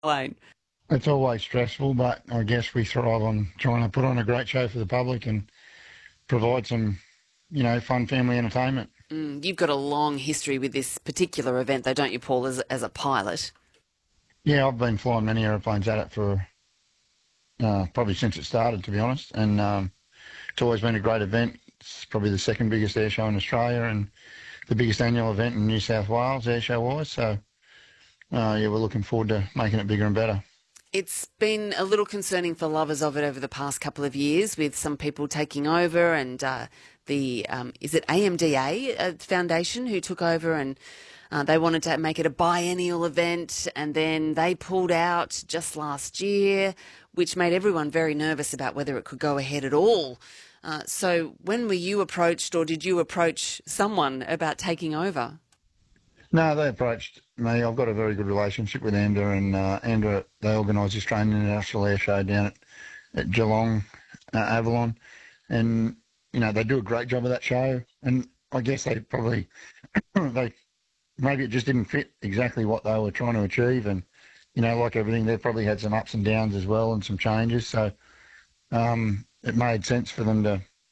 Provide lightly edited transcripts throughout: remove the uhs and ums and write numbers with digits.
plane. It's always stressful, but I guess we thrive on trying to put on a great show for the public and provide some, fun family entertainment. You've got a long history with this particular event, though, don't you, Paul, as a pilot? Yeah, I've been flying many aeroplanes at it for probably since it started, to be honest. And it's always been a great event. It's probably the second biggest air show in Australia and the biggest annual event in New South Wales, air show wise. So, yeah, we're looking forward to making it bigger and better. It's been a little concerning for lovers of it over the past couple of years, with some people taking over, and is it AMDA Foundation who took over, and they wanted to make it a biennial event, and then they pulled out just last year, which made everyone very nervous about whether it could go ahead at all. So when were you approached, or did you approach someone about taking over? No, they approached me. I've got a very good relationship with AMDA, and AMDA, they organise the Australian International Air Show down at Geelong, Avalon, and, they do a great job of that show. And I guess they probably, they maybe it just didn't fit exactly what they were trying to achieve. And, like everything, they've probably had some ups and downs as well and some changes. So it made sense for them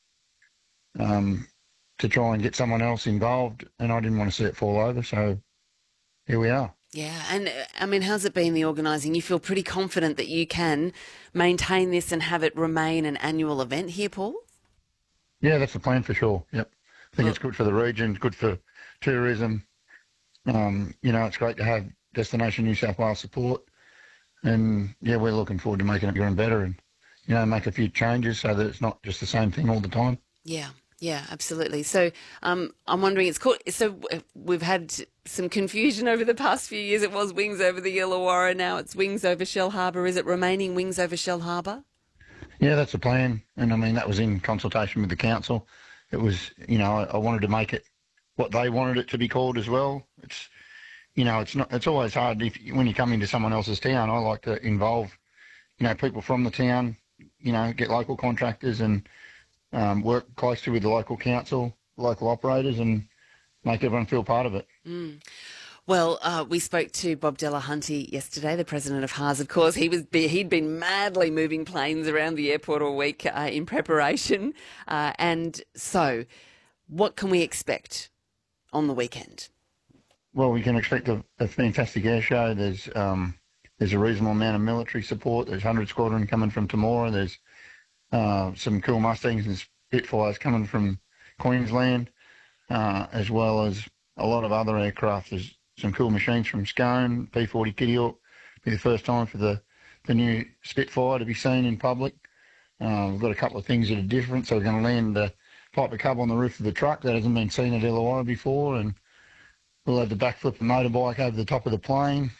to try and get someone else involved, and I didn't want to see it fall over, so here we are. Yeah, and I mean, how's it been, the organising? You feel pretty confident that you can maintain this and have it remain an annual event here, Paul? Yeah, that's the plan for sure. Yep. I think Well, it's good for the region, good for tourism. It's great to have Destination New South Wales support, and yeah, we're looking forward to making it bigger and better, and make a few changes so that it's not just the same thing all the time. yeah, yeah, absolutely. So I'm wondering, we've had some confusion over the past few years. It was Wings over the Illawarra, now it's Wings over Shell Harbour. Is it remaining Wings over Shell Harbour? Yeah, that's the plan, and I mean that was in consultation with the council. It was, I wanted to make it what they wanted it to be called as well. It's not. It's always hard when you come into someone else's town. I like to involve, people from the town. Get local contractors and work closely with the local council, local operators, and make everyone feel part of it. Well, we spoke to Bob Delahunty yesterday, the president of Haas. Of course, he'd been madly moving planes around the airport all week in preparation. And so, what can we expect on the weekend? Well, we can expect a fantastic air show. There's a reasonable amount of military support. There's 100 Squadron coming from Temora. There's some cool Mustangs and Spitfires coming from Queensland, as well as a lot of other aircraft. There's some cool machines from Scone, P40 Kitty Hawk. Be the first time for the new Spitfire to be seen in public. We've got a couple of things that are different. So we're going to land the Piper Cub on the roof of the truck. That hasn't been seen at Illawarra before. And we'll have the backflip motorbike over the top of the plane.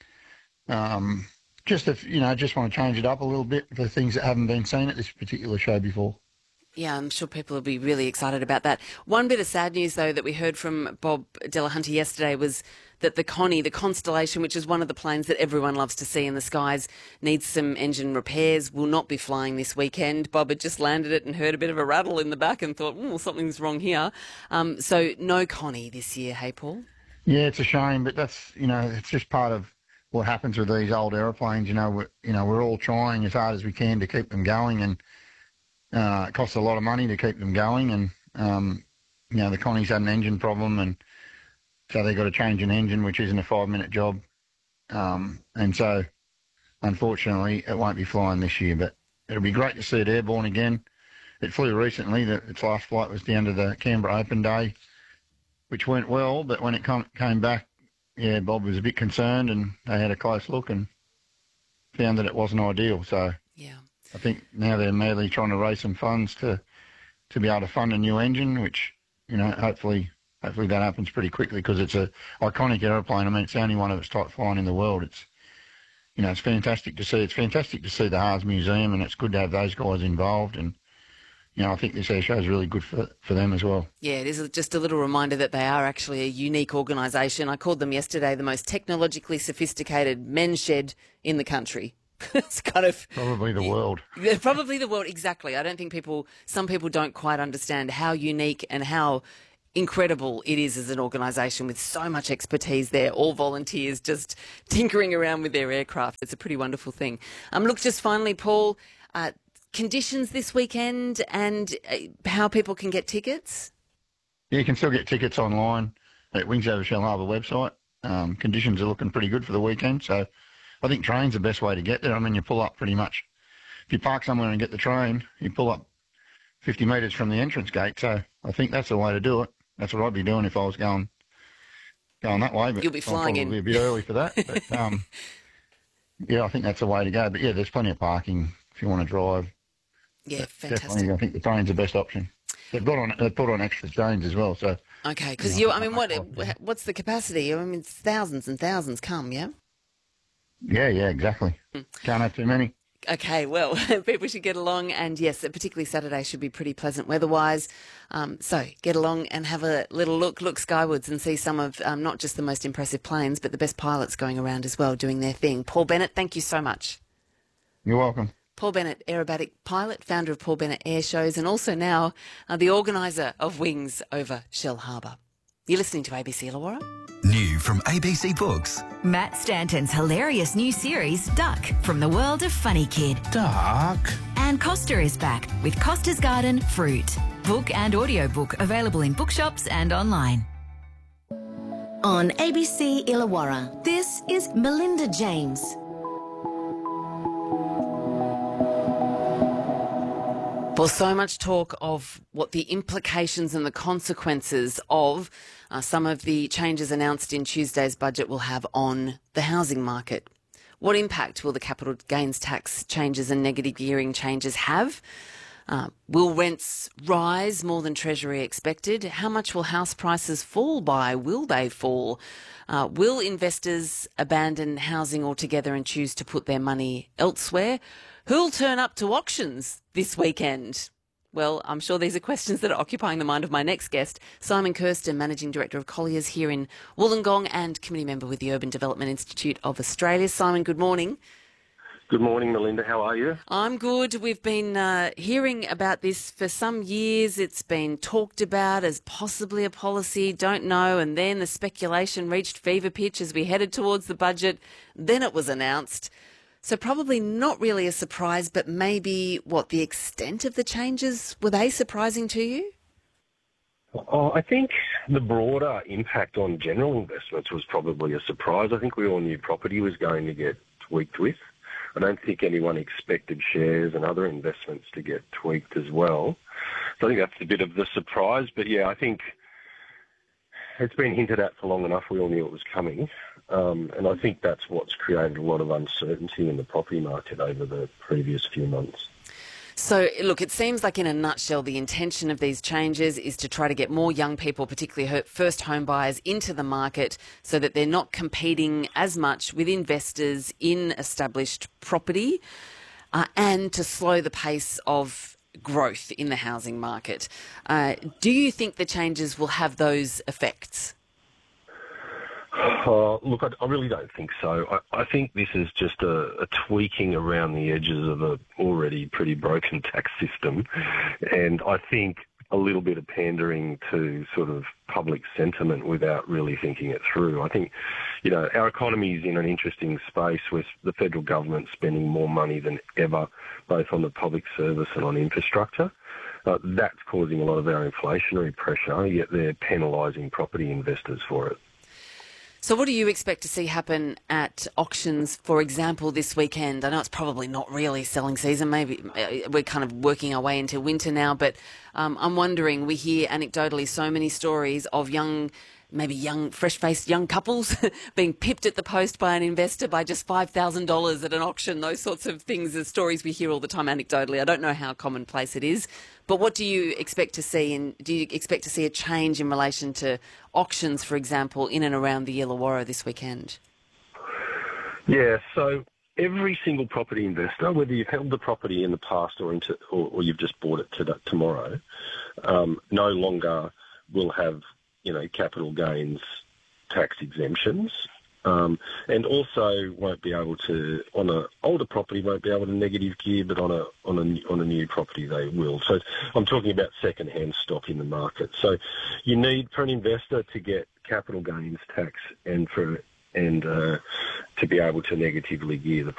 Just want to change it up a little bit for things that haven't been seen at this particular show before. Yeah, I'm sure people will be really excited about that. One bit of sad news, though, that we heard from Bob Delahunty yesterday was that the Connie, the Constellation, which is one of the planes that everyone loves to see in the skies, needs some engine repairs, will not be flying this weekend. Bob had just landed it and heard a bit of a rattle in the back and thought, something's wrong here. So no Connie this year, hey, Paul? Yeah, it's a shame, but that's, it's just part of what happens with these old aeroplanes. We're all trying as hard as we can to keep them going, and it costs a lot of money to keep them going. And the Connie's had an engine problem, and so they've got to change an engine, which isn't a 5-minute job. And so, unfortunately, it won't be flying this year. But it'll be great to see it airborne again. It flew recently. Its last flight was down to the Canberra Open Day, which went well. But when it came back, yeah, Bob was a bit concerned, and they had a close look and found that it wasn't ideal. So Yeah. I think now they're merely trying to raise some funds to be able to fund a new engine, which, hopefully that happens pretty quickly, because it's a iconic aeroplane. I mean, it's the only one of its type flying in the world. It's fantastic to see. It's fantastic to see the Haas Museum, and it's good to have those guys involved. And I think this air show is really good for them as well. Yeah, it is just a little reminder that they are actually a unique organisation. I called them yesterday the most technologically sophisticated men's shed in the country. It's kind of... Probably the world. Probably the world, exactly. I don't think some people don't quite understand how unique and how incredible it is as an organisation with so much expertise there, all volunteers just tinkering around with their aircraft. It's a pretty wonderful thing. Look, just finally, Paul, conditions this weekend and how people can get tickets? Yeah, you can still get tickets online at Wings Over Shellharbour website. Conditions are looking pretty good for the weekend, so I think train's the best way to get there. I mean, you pull up pretty much. If you park somewhere and get the train, you pull up 50 metres from the entrance gate, so I think that's the way to do it. That's what I'd be doing if I was going that way. But you'll be flying I'll probably be a bit early for that. But yeah, I think that's the way to go. But yeah, there's plenty of parking if you want to drive. Yeah, fantastic. Definitely, I think the train's the best option. They've put on extra trains as well. So okay, because what's the capacity? I mean, it's thousands and thousands come, yeah. Yeah, exactly. Can't have too many. Okay, well, people should get along, and yes, particularly Saturday should be pretty pleasant weather-wise. So get along and have a little look skywards and see some of not just the most impressive planes, but the best pilots going around as well, doing their thing. Paul Bennett, thank you so much. You're welcome. Paul Bennett, aerobatic pilot, founder of Paul Bennett Air Shows, and also now the organiser of Wings Over Shellharbour. You're listening to ABC Illawarra. New from ABC Books. Matt Stanton's hilarious new series, Duck, from the world of Funny Kid. Duck. And Costa is back with Costa's Garden Fruit. Book and audiobook available in bookshops and online. On ABC Illawarra, this is Melinda James. Well, so much talk of what the implications and the consequences of some of the changes announced in Tuesday's budget will have on the housing market. What impact will the capital gains tax changes and negative gearing changes have? Will rents rise more than Treasury expected? How much will house prices fall by? Will they fall? Will investors abandon housing altogether and choose to put their money elsewhere? Who'll turn up to auctions this weekend? Well, I'm sure these are questions that are occupying the mind of my next guest, Simon Kirsten, Managing Director of Colliers here in Wollongong and committee member with the Urban Development Institute of Australia. Simon, good morning. Good morning, Melinda. How are you? I'm good. We've been hearing about this for some years. It's been talked about as possibly a policy, don't know, and then the speculation reached fever pitch as we headed towards the budget. Then it was announced. So probably not really a surprise, but maybe the extent of the changes, were they surprising to you? I think the broader impact on general investments was probably a surprise. I think we all knew property was going to get tweaked with. I don't think anyone expected shares and other investments to get tweaked as well. So I think that's a bit of the surprise. But yeah, I think it's been hinted at for long enough. We all knew it was coming. And I think that's what's created a lot of uncertainty in the property market over the previous few months. So, look, it seems like in a nutshell, the intention of these changes is to try to get more young people, particularly first home buyers, into the market so that they're not competing as much with investors in established property and to slow the pace of growth in the housing market. Do you think the changes will have those effects? Look, I really don't think so. I think this is just a tweaking around the edges of a already pretty broken tax system, and I think a little bit of pandering to sort of public sentiment without really thinking it through. I think, our economy is in an interesting space with the federal government spending more money than ever, both on the public service and on infrastructure. That's causing a lot of our inflationary pressure, yet they're penalising property investors for it. So what do you expect to see happen at auctions, for example, this weekend? I know it's probably not really selling season. Maybe we're kind of working our way into winter now, but I'm wondering, we hear anecdotally so many stories of young, fresh-faced young couples being pipped at the post by an investor by just $5,000 at an auction. Those sorts of things are stories we hear all the time anecdotally. I don't know how commonplace it is. But what do you expect to see? And do you expect to see a change in relation to auctions, for example, in and around the Illawarra this weekend? Yeah, so every single property investor, whether you've held the property in the past or you've just bought it tomorrow, no longer will have capital gains tax exemptions and also won't be able to, on an older property, won't be able to negative gear, but on a new property they will. So I'm talking about second-hand stock in the market. So you need, for an investor to get capital gains tax and to be able to negatively gear the